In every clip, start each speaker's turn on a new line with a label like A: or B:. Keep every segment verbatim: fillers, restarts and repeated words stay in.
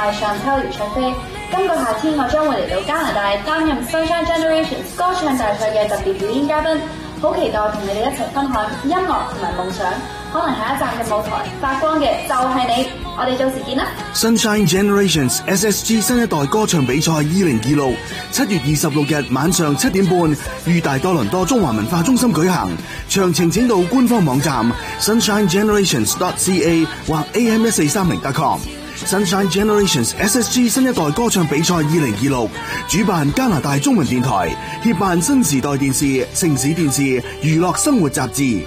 A: 係Chantal姚卓飛。今個夏天我將會嚟到加拿大擔任 Sunshine Generations 歌唱大賽嘅特別表演嘉賓，好期待同你哋一齊分享音樂同埋夢想。可能下一站嘅舞台發光嘅就係你，我哋到時見啦
B: ！Sunshine Generations S S G 新一代歌唱比賽二零二六，七月二十六日晚上七點半，於大多倫多中華文化中心舉行。詳情請到官方網站 sunshine generations dot c a 或 a m 一四三零 dot com。Sunshine Generations S S G 新一代歌唱比賽二零二六，主辦加拿大中文電台，協辦新時代電視、城市電視、娛樂生活雜誌。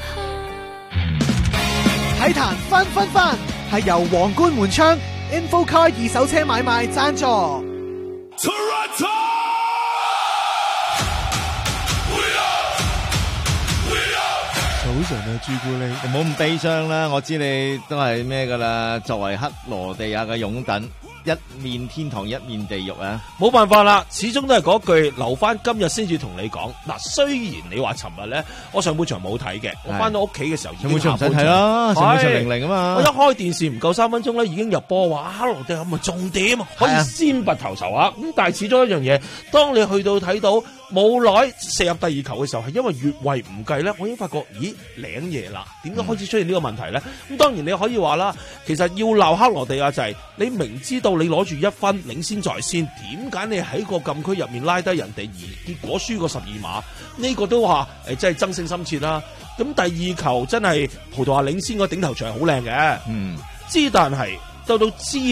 C: 體壇分分分係由皇冠門窗 InfoCar 二手車買賣贊助。Toronto! We are! We are!
D: 早晨啊，朱古力，唔好咁悲傷啦！我知你都係咩噶啦，作為克羅地亞嘅擁躉，一面天堂一面地獄啊！
E: 冇辦法啦，始終都係嗰句，留翻今日先至同你講。嗱，雖然你話尋日咧，我上半場冇睇嘅，我翻到屋企嘅時候已經下半場。
D: 上半場唔使睇啦，上半場零零啊嘛。
E: 我一開電視唔夠三分鐘咧，已經入波話克羅地亞咪重點，可以先拔頭籌啊！咁但係始終一樣嘢，當你去到睇到冇耐射入第二球嘅時候，係因為越位唔計咧，我已經發覺，咦，領嘢啦，點解開始出現呢個問題咧？咁、嗯、當然你可以話啦，其實要鬧克羅地亞就係、是、你明知道你攞住一分領先在先，點解你喺個禁區入面拉低人哋，而結果輸個十二碼？呢、這個都話誒，真係爭勝心切啦。咁第二球真係葡萄牙領先個頂頭錘好靚嘅，嗯，之但係到到之